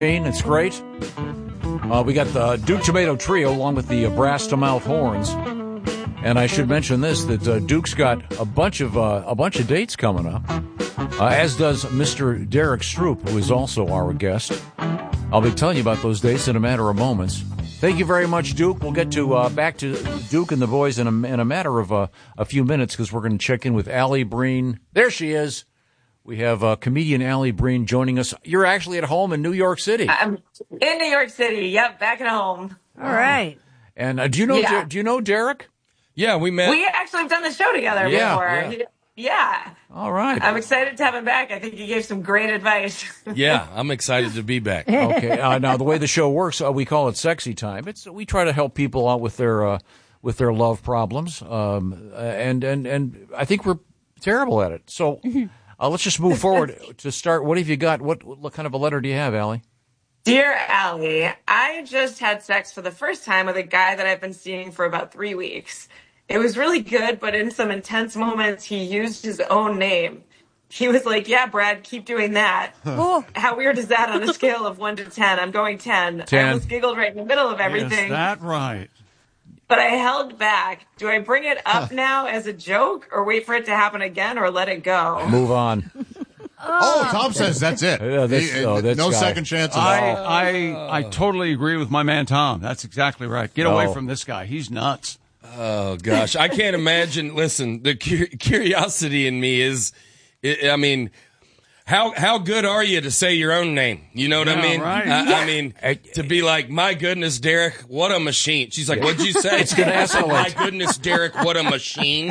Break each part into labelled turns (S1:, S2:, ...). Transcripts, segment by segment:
S1: It's great. We got the Duke Tomato Trio along with the Brass to Mouth Horns. And I should mention this, that Duke's got a bunch of dates coming up, as does Mr. Derek Stroop, who is also our guest. I'll be telling you about those dates in a matter of moments. Thank you very much, Duke. We'll get to back to Duke and the boys in a matter of a few minutes, because we're going to check in with Allie Breen. There she is. We have comedian Allie Breen joining us. You're actually at home in New York City.
S2: I'm in New York City. Yep, back at home.
S3: All right.
S1: And do you know Derek?
S4: Yeah, we met.
S2: We actually have done the show together before. Yeah.
S1: All right.
S2: I'm excited to have him back. I think he gave some great advice.
S4: Yeah, I'm excited to be back.
S1: Okay. Now, the way the show works, we call it Sexy Time. We try to help people out with their love problems, and I think we're terrible at it. So. Let's just move forward to start. What have you got? What kind of a letter do you have, Allie?
S2: Dear Allie, I just had sex for the first time with a guy that I've been seeing for about 3 weeks. It was really good, but in some intense moments, he used his own name. He was like, yeah, Brad, keep doing that. How weird is that on a scale of 1 to 10? I'm going 10.
S1: 10.
S2: I almost giggled right in the middle of everything.
S5: Is that right?
S2: But I held back. Do I bring it up now as a joke, or wait for it to happen again, or let it go?
S1: Move on.
S6: Tom says that's it.
S1: Yeah,
S6: no second chance at all.
S5: I totally agree with my man Tom. That's exactly right. Get away from this guy. He's nuts.
S4: Oh, gosh. I can't imagine. Listen, the curiosity in me is, I mean, how good are you to say your own name? You know what I mean?
S5: Right.
S4: I mean, to be like, my goodness, Derek, what a machine. She's like, what'd you say?
S1: It's going to escalate.
S4: My goodness, Derek, what a machine.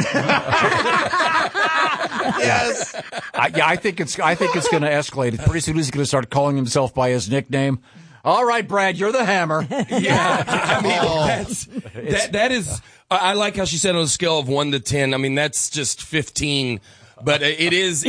S6: Yes.
S1: I think it's going to escalate. Pretty soon he's going to start calling himself by his nickname. All right, Brad, you're the hammer.
S4: Yeah. I mean, that is, I like how she said on a scale of 1 to 10. I mean, that's just 15, but it is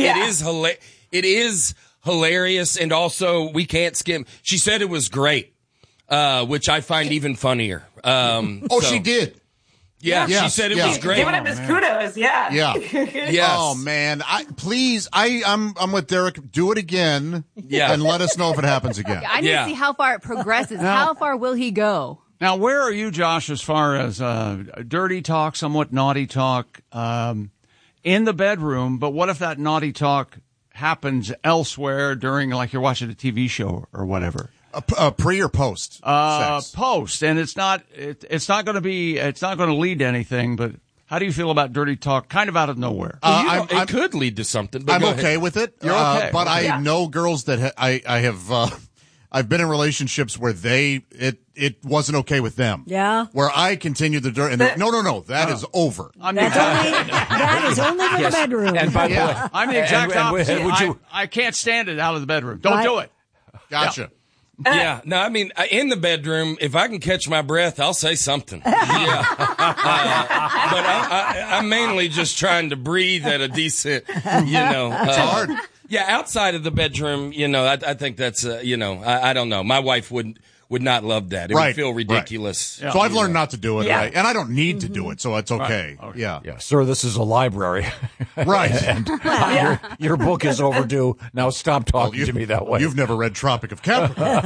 S4: hilarious, and also we can't skim. She said it was great, which I find even funnier.
S6: She did.
S4: Yeah, she said it was great.
S2: Giving him his kudos, yeah.
S4: Yes.
S6: Oh man, I'm with Derek. Do it again, and let us know if it happens again.
S3: I need to see how far it progresses. How far will he go?
S5: Now, where are you, Josh, as far as dirty talk, somewhat naughty talk in the bedroom? But what if that naughty talk happens elsewhere during, like, you're watching a TV show or whatever?
S6: Pre or post? Sex.
S5: Post, and it's not going to lead to anything. But how do you feel about dirty talk, kind of out of nowhere?
S4: It could lead to something. But
S6: I'm okay with it.
S5: You're okay,
S6: but I know girls that I have. I've been in relationships where it wasn't okay with them.
S3: Yeah.
S6: Where I continued the dirt, and no, that is over.
S3: That is only for the bedroom.
S1: And by the way,
S5: I'm the exact opposite. I can't stand it out of the bedroom. Don't do it.
S6: Gotcha.
S4: Yeah, no, I mean, in the bedroom, if I can catch my breath, I'll say something. Yeah. But I'm mainly just trying to breathe at a decent,
S6: It's hard.
S4: Yeah, outside of the bedroom, I think that's, I don't know. My wife would not love that. It would feel ridiculous.
S6: Right. So I've learned not to do it, right? And I don't need to do it, so it's okay. Right. Yeah.
S1: Sir, this is a library.
S6: Right.
S1: And your book is overdue. Now stop talking to me that way.
S6: You've never read Tropic of Capricorn.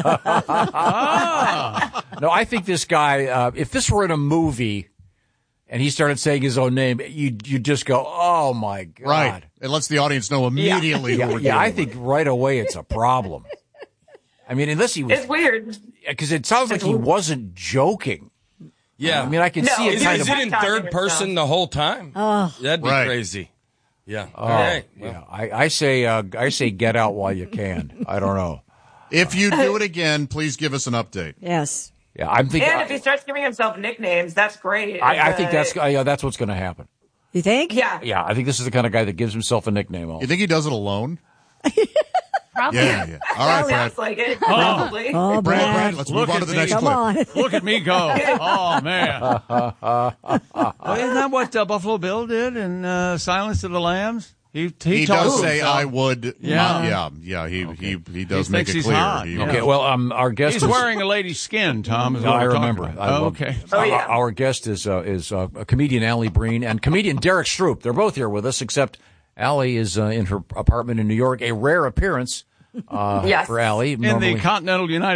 S1: No, I think this guy, if this were in a movie and he started saying his own name, you'd just go, oh, my God.
S6: Right. It lets the audience know immediately who we're dealing with.
S1: I think right away it's a problem. I mean, unless he was...
S2: It's weird.
S1: Because it sounds like he wasn't joking.
S4: Yeah.
S1: I mean, I can see it kind of...
S4: Is it in third person the whole time?
S3: Oh.
S4: That'd be crazy. Yeah.
S1: All right. Well. Yeah. I say get out while you can. I don't know.
S6: If you do it again, please give us an update.
S3: Yes.
S1: Yeah, I'm thinking...
S2: And if he starts giving himself nicknames, that's great.
S1: I think that's what's going to happen.
S3: You think?
S2: Yeah.
S1: Yeah, I think this is the kind of guy that gives himself a nickname. Also.
S6: You think he does it alone?
S3: Probably.
S6: Yeah. All right, Brad.
S2: Sounds like it. Probably.
S3: Oh,
S6: Brad, let's move on to the next clip.
S3: Come on.
S5: Look at me go. Oh, man. Isn't that what Buffalo Bill did in Silence of the Lambs? He
S6: does say I would.
S5: Yeah.
S6: He does make it clear.
S1: Okay, well, our guest
S5: He's
S1: is
S5: wearing a lady's skin, Tom.
S1: No, I remember.
S5: Okay.
S1: Our guest is comedian Allie Breen and comedian Derek Stroop. They're both here with us, except Allie is in her apartment in New York, a rare appearance
S2: Yes.
S1: for Allie.
S5: In the continental United